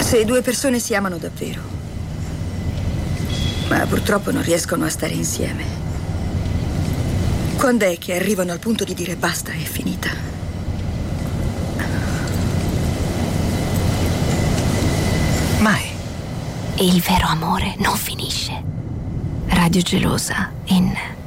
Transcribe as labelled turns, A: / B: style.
A: Se due persone si amano davvero, ma purtroppo non riescono a stare insieme, quando è che arrivano al punto di dire basta, è finita?
B: Mai.
C: E il vero amore non finisce. Radio Gelosa in